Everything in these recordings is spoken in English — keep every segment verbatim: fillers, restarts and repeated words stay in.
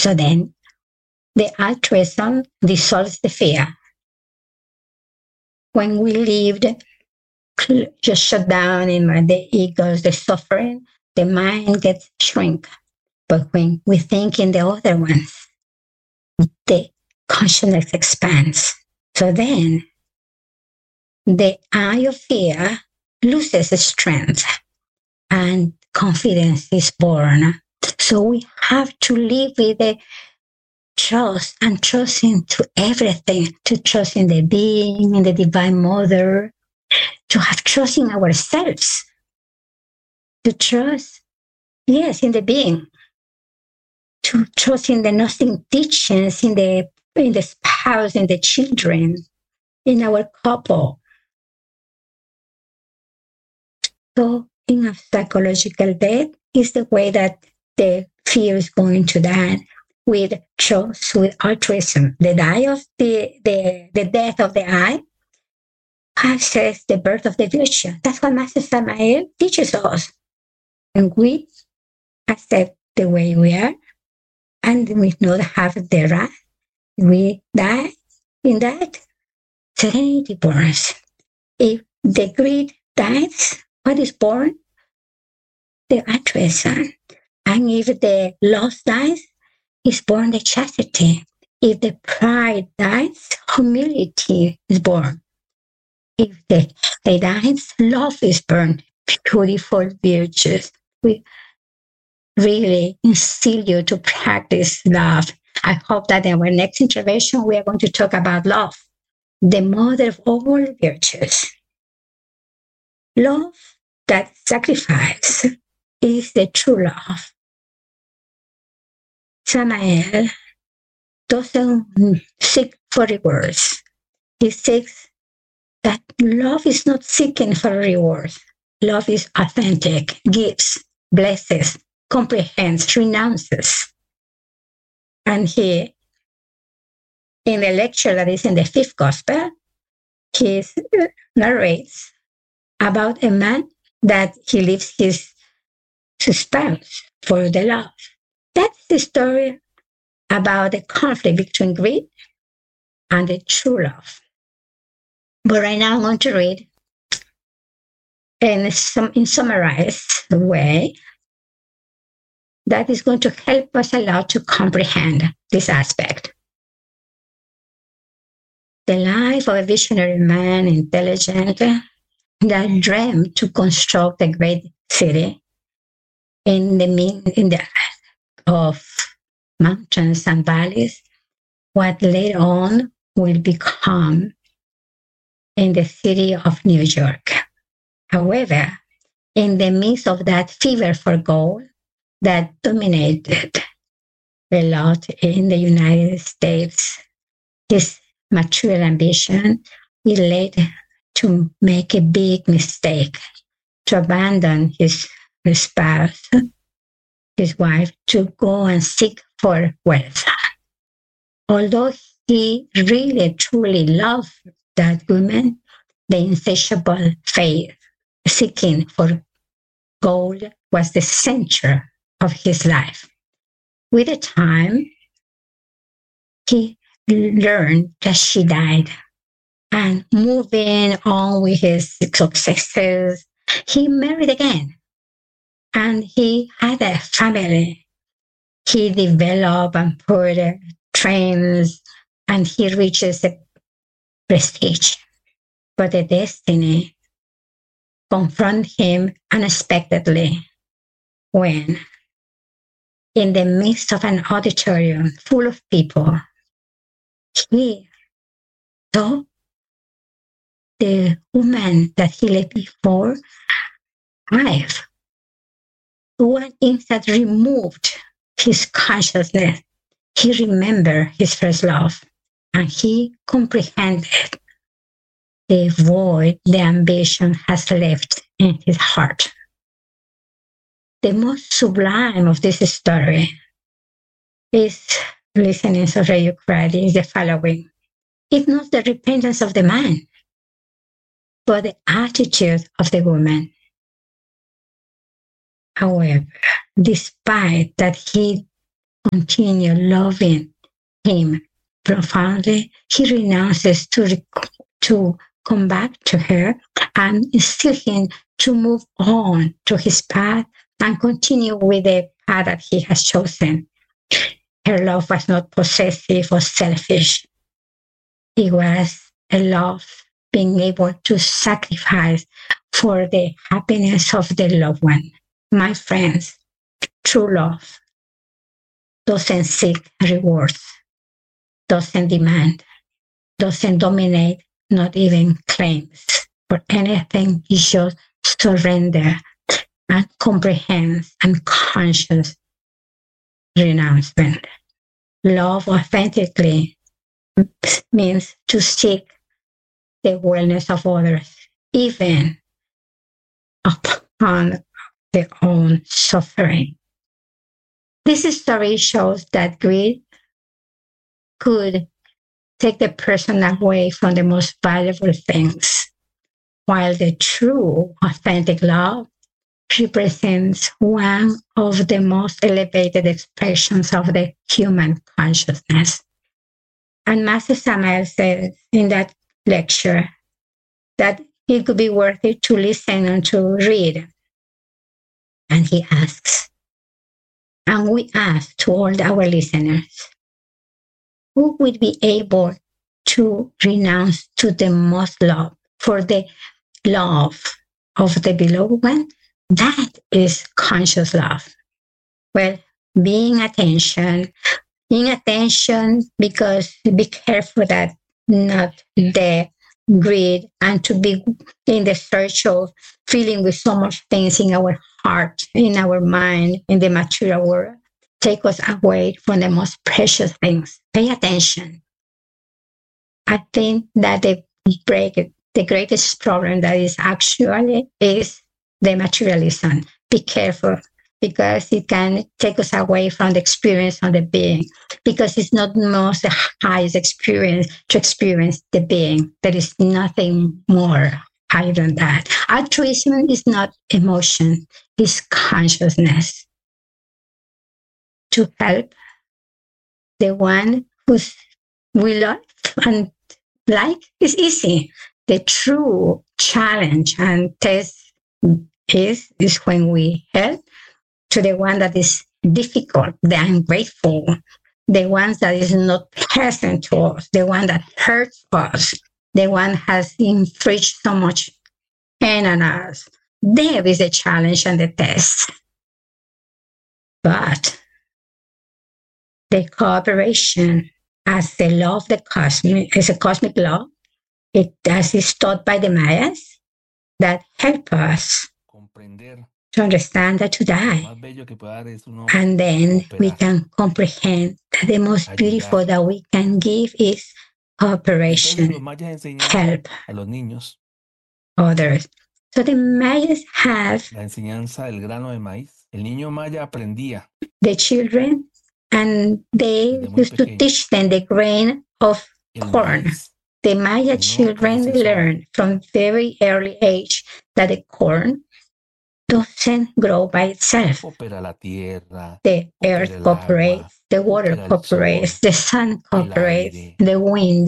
So then the altruism dissolves the fear. When we lived, just shut down in the egos, the suffering, the mind gets shrink. But when we think in the other ones, the consciousness expands. So then the eye of fear loses its strength and confidence is born. So we have to live with the trust and trust into everything, to trust in the being, in the divine mother, to have trust in ourselves, to trust, yes, in the being, to trust in the nothing teachings, in the in the spouse, in the children, in our couple. So in a psychological death is the way that the fear is going to die, with trust, with altruism. The die of the, the, the death of the I says the birth of the virtue. That's what Master Samael teaches us. And we accept the way we are, and we not have the wrath. We die in that. Serenity borns. If the greed dies, what is born? The altruism. And if the loss dies, is born the chastity. If the pride dies, humility is born. If the hate dies, love is born. Beautiful virtues. We really instill you to practice love. I hope that in our next intervention, we are going to talk about love, the mother of all virtues. Love that sacrifice is the true love. Samael doesn't seek for rewards. He seeks that love is not seeking for rewards. Love is authentic, gives, blesses, comprehends, renounces. And he, in the lecture that is in the fifth gospel, he narrates about a man that he leaves his spouse for the love. That's the story about the conflict between greed and the true love. But right now I'm going to read in some in summarized way that is going to help us a lot to comprehend this aspect. The life of a visionary man, intelligent, that dreamed to construct a great city in the in the of mountains and valleys, what later on will become in the city of New York. However, in the midst of that fever for gold that dominated a lot in the United States, his material ambition, he led to make a big mistake, to abandon his, his spouse, his wife, to go and seek for wealth. Although he really, truly loved that woman, the insatiable faith, seeking for gold was the center of his life. With the time, he learned that she died, and moving on with his successes, he married again, and he had a family. He developed and put trains, and he reaches the prestige. But the destiny confronted him unexpectedly when, in the midst of an auditorium full of people, he saw the woman that he left before alive. One instant removed his consciousness. He remembered his first love, and he comprehended the void the ambition has left in his heart. The most sublime of this story is, listening to Radio Crowdy, is the following. It's not the repentance of the man, but the attitude of the woman. However, despite that he continue loving him profoundly, he renounces to, rec- to come back to her and instill him to move on to his path and continue with the path that he has chosen. Her love was not possessive or selfish. It was a love being able to sacrifice for the happiness of the loved one. My friends, true love doesn't seek rewards, doesn't demand, doesn't dominate, not even claims for anything. It just surrender and comprehends and conscious renouncement. Love authentically means to seek the wellness of others, even upon their own suffering. This story shows that greed could take the person away from the most valuable things, while the true, authentic love represents one of the most elevated expressions of the human consciousness. And Master Samael said in that lecture that it could be worth it to listen and to read. And he asks, and we ask to all our listeners, who would be able to renounce to the most love for the love of the beloved one? That is conscious love. Well, being attention, being attention because be careful that not the greed and to be in the search of feeling with so much things in our heart, in our mind, in the material world, take us away from the most precious things. Pay attention. I think that the break, the greatest problem that is actually is the materialism. Be careful, because it can take us away from the experience of the being, because it's not most the highest experience to experience the being. There is nothing more higher than that. Altruism is not emotion, it's consciousness. To help the one who's we love and like is easy. The true challenge and test is, is when we help to the one that is difficult, the ungrateful, the ones that is not pleasant to us, the one that hurts us, the one has infringed so much pain on us. There is a challenge and the test. But the cooperation as the law of the cosmic, is a cosmic law, it as is taught by the Mayas, that help us to understand that to die. And then we can comprehend that the most beautiful that we can give is cooperation, help others. So the Mayas have the children, and they used to teach them the grain of corn. The Maya children learn from very early age that the corn doesn't grow by itself. The earth cooperates, the water cooperates, the sun cooperates, the wind.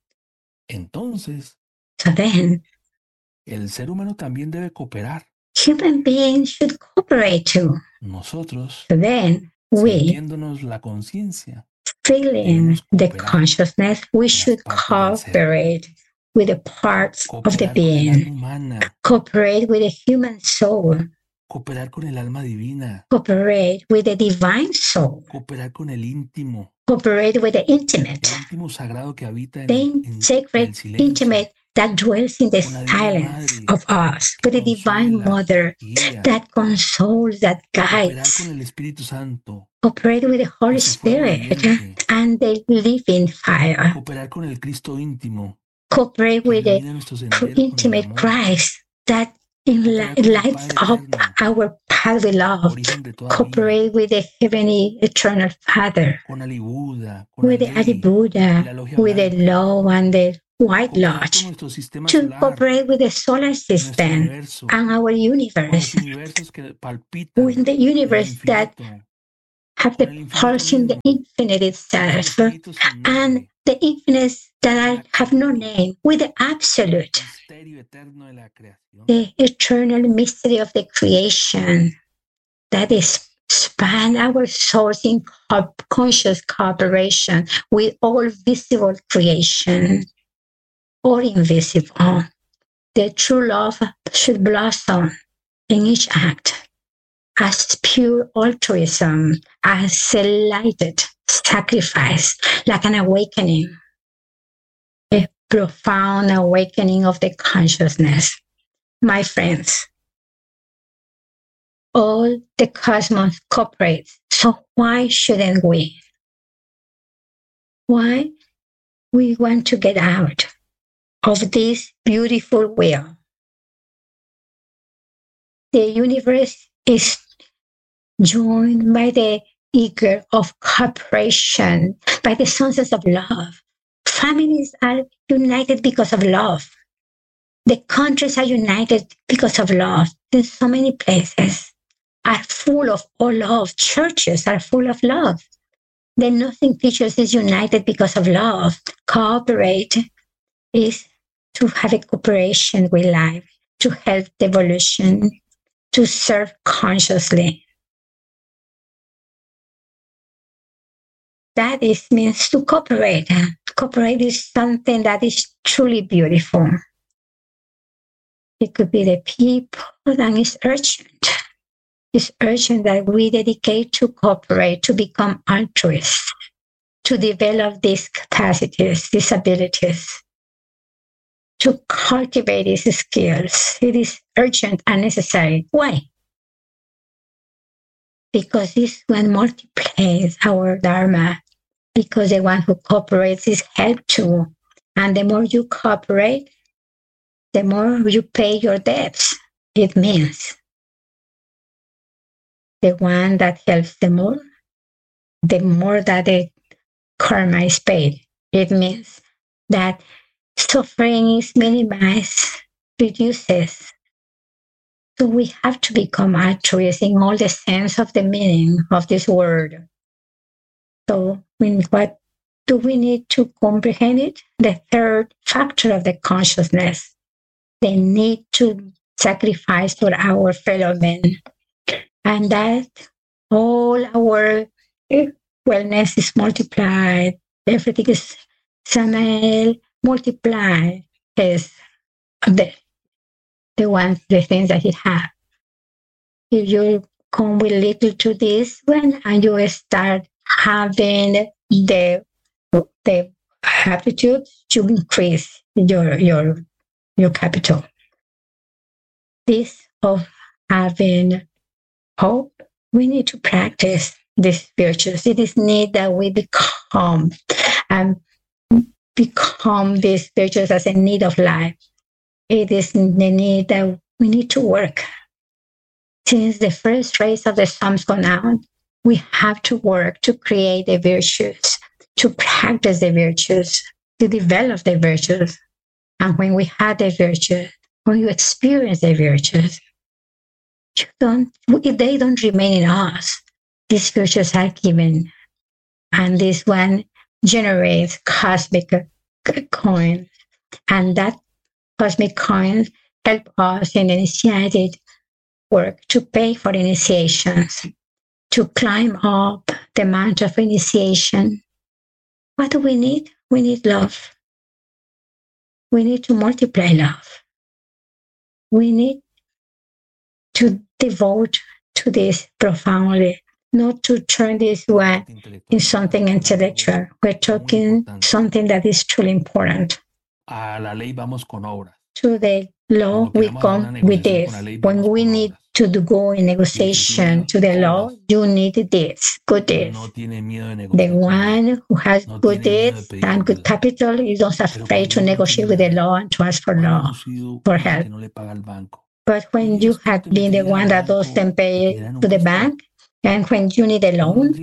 So then, el ser humano también debe cooperar. Human beings should cooperate too. Nosotros, so then, we, sintiéndonos la conciencia, feeling the consciousness, we should cooperate with the parts of the being, cooperate with the human soul, cooperar con el alma divina, cooperate with the divine soul, cooperar con el íntimo, cooperate with the intimate, el íntimo sagrado que habita en, the en, sacred, en el silencio, intimate that dwells in the silence of us, with the divine mother that consoles, that guides, con el Espíritu Santo, cooperate with the Holy Spirit and the living fire, cooperar con el Cristo íntimo, cooperate with the intimate Christ that lights up our path with love, cooperate with the heavenly eternal Father, con la Buda, con with the Adi Buddha, with the law and the White Lodge, to cooperate with the solar system and our universe, with the universe that have con the el infinito pulse in the mismo, infinite con el itself, infinito sin and nombre, the infinites that con are, la have no quietud, name, with the absolute, misterio eterno de la creación, the eternal mystery of the creation that is span our souls in co- conscious cooperation with all visible creation or invisible. The true love should blossom in each act as pure altruism, as a lighted sacrifice, like an awakening, a profound awakening of the consciousness. My friends, all the cosmos cooperates, so why shouldn't we? Why we want to get out of this beautiful wheel? The universe is joined by the eager of cooperation, by the senses of love. Families are united because of love. The countries are united because of love. In so many places are full of all love. Churches are full of love. The Nothing Teachers is united because of love. Cooperate is to have a cooperation with life, to help the evolution, to serve consciously. That is means to cooperate. Cooperate is something that is truly beautiful. It could be the people, and it's urgent. It's urgent that we dedicate to cooperate, to become altruists, to develop these capacities, these abilities, to cultivate these skills. It is urgent and necessary. Why? Because this one multiplies our Dharma, because the one who cooperates is helped too. And the more you cooperate, the more you pay your debts. It means the one that helps the more, the more that the karma is paid. It means that suffering is minimized, reduces. So we have to become altruists in all the sense of the meaning of this word. So I mean, what do we need to comprehend it? The third factor of the consciousness, the need to sacrifice for our fellow men. And that all our wellness is multiplied. Everything is Samael multiplied is the the ones, the things that he had. If you come with little to this one and you start having the the aptitude to increase your your your capital. This of having hope, we need to practice these virtues. It is need that we become and um, become these virtues as a need of life. It is the need that we need to work. Since the first rays of the sun's gone out, we have to work to create the virtues, to practice the virtues, to develop the virtues. And when we have the virtues, when you experience the virtues, you don't, if they don't remain in us, these virtues are given. And this one generates cosmic coins. And that cosmic coins help us in initiated work to pay for initiations, to climb up the mountain of initiation. What do we need? We need love. We need to multiply love. We need to devote to this profoundly, not to turn this one in something intellectual. We're talking something that is truly important. A la ley vamos con obras. To the law, we come with this. When we need to go in negotiation to the law, you need this, good deeds. The one who has good deeds and good capital is not afraid to negotiate with the law and to ask for law, for help. But when you have been the one that doesn't pay to the bank, and when you need a loan,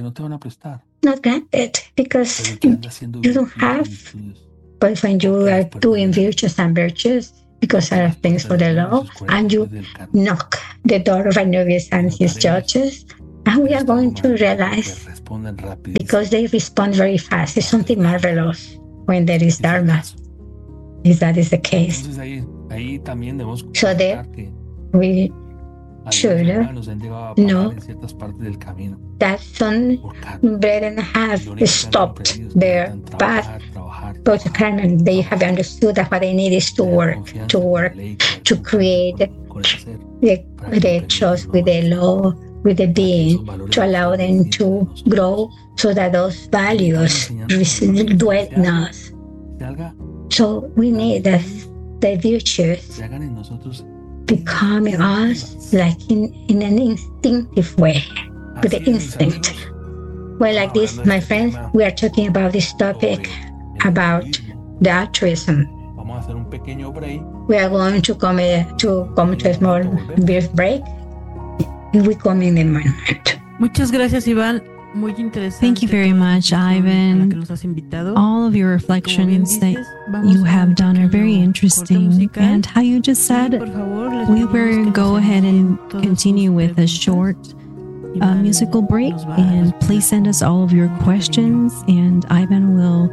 not granted, because you don't have. But when you are doing virtues and virtues, because there are things for the law, and you knock the door of Arnobius and his judges, and we are going to realize, because they respond very fast, it's something marvelous when there is Dharma, if that is the case. So there we should know that some brethren have stopped their path towards Carmen. They have understood that what they need is to work, to work, to create the, the trust with the law, with the being, to allow them to grow so that those values dwell in us. So we need that the virtues become in us like in, in an instinctive way, with the instinct. Well, like this, my friends, we are talking about this topic about the altruism. We are going to come uh, to come to a small brief break. We come in a moment. Muchas gracias, Iván. Muy interesante. Thank you very much, Ivan. All of your reflections that you have done are very interesting. And how you just said, we will go ahead and continue with a short uh, musical break. And please send us all of your questions, and Ivan will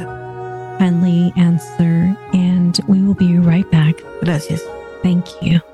kindly answer. And we will be right back. Gracias. Thank you.